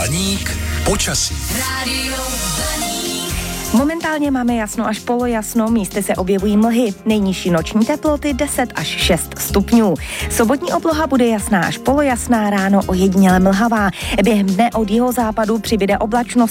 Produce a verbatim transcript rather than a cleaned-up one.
Baník počasí. Rádio Baník. Momentálně máme jasno až polojasno, místy se objevují mlhy. Nejnižší noční teploty deset až šest stupňů. Sobotní obloha bude jasná až polojasná, ráno ojediněle mlhavá. Během dne od jihozápadu přibyde oblačnost